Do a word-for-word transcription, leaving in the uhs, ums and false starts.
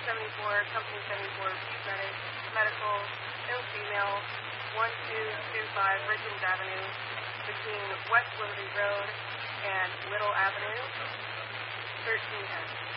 seventy-four, Company seventy-four, Medic, Medical, no female, one two two five Richmond Avenue, between West Liberty Road and Little Avenue, thirteen ten.